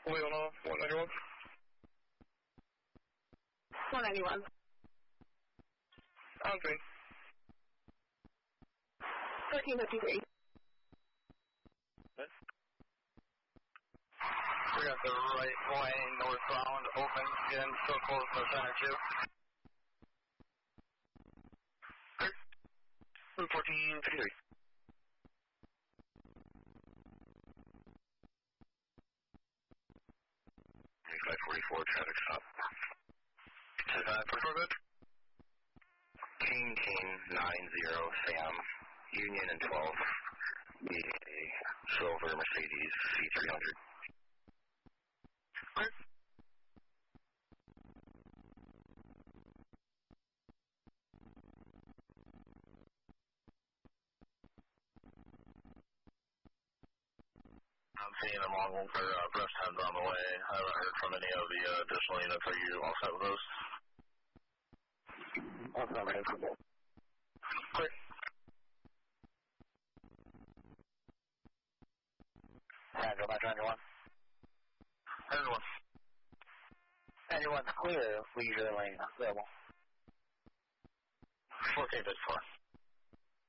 Leona, 191. 191. On scene. 1353. Okay. We got the right lane northbound open again, so close to center 2. 1453. 544 traffic stop. Prefer good? King 90 Sam, Union and 12. Need a silver Mercedes C300. Okay. I'm seeing them on for breast heads on the way. I haven't heard from any of the additional units. Are you all set with those? Affirmative. Quick. Go back to 91. 91. 91's clear. Leisure lane available. 1454.